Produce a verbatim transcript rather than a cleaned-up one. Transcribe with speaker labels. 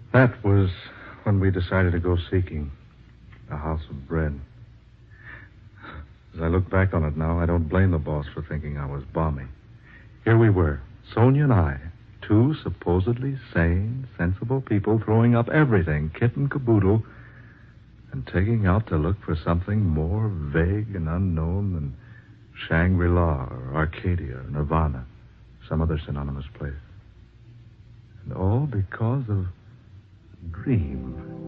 Speaker 1: That was when we decided to go seeking a house of bread. As I look back on it now, I don't blame the boss for thinking I was balmy. Here we were, Sonia and I, two supposedly sane, sensible people throwing up everything, kit and caboodle, and taking out to look for something more vague and unknown than Shangri-La or Arcadia or Nirvana, some other synonymous place. And all because of a dream.